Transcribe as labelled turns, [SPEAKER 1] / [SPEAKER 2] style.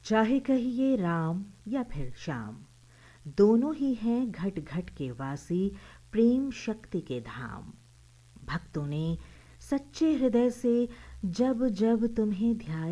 [SPEAKER 1] चाहे कहिए राम या फिर श्याम, दोनों ही हैं घट घट के वासी, प्रेम शक्ति के धाम। भक्तों ने सच्चे हृदय से जब जब तुम्हें ध्याया,